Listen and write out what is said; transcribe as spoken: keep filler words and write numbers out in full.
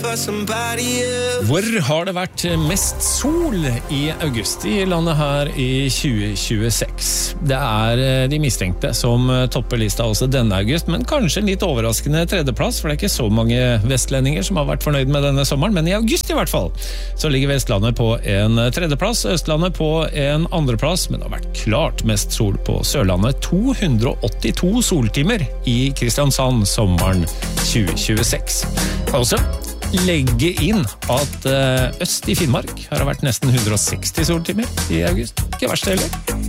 Hvor har det vært mest sol i august i landet her i tjue tjueseks? Det er de mistenkte som topper lista også denne august, men kanskje en litt overraskende tredjeplass, for det er ikke så mange vestlendinger som har vært fornøyd med denne sommeren, men i august i hvert fall, så ligger Vestlandet på en tredjeplass, Østlandet på en andreplass, men det har vært klart mest sol på Sørlandet, to hundre og åttito soltimer i Kristiansand sommeren tjue tjueseks. Også legge inn at øst i Finnmark har det vært nesten hundre og seksti soltimer i august. Ikke verst heller.